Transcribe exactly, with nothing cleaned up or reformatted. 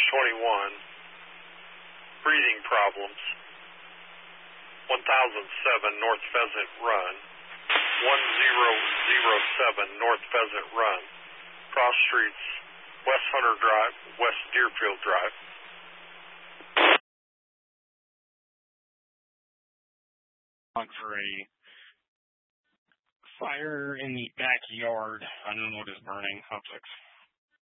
twenty-one, breathing problems. one thousand seven North Pheasant Run, one thousand seven North Pheasant Run, cross streets, West Hunter Drive, West Deerfield Drive. For a fire in the backyard. Unknown what is burning. Optics.